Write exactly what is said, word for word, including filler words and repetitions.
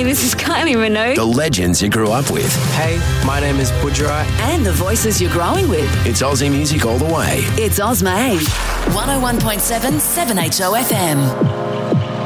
Hey, this is Kylie Minogue. The legends you grew up with. Hey, my name is Budgerai. And the voices you're growing with. It's Aussie music all the way. It's Ozma one oh one point seven, seven H O F M.